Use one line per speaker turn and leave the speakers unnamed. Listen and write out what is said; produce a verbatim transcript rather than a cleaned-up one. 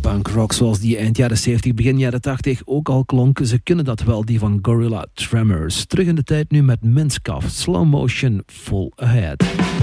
punk rock zoals die eind jaren zeventig, begin jaren tachtig ook al klonken. Ze kunnen dat wel, die van Gorilla Tremors. Terug in de tijd nu met Minskoff, Slow Motion, Full Ahead.